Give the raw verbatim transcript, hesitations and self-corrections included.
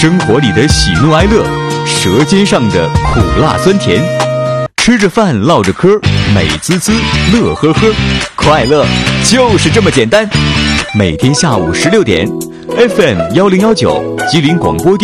生活里的喜怒哀乐，舌尖上的苦辣酸甜，吃着饭唠着嗑，美滋滋乐呵呵，快乐就是这么简单。每天下午十六点 ，F M 幺零幺九吉林广播电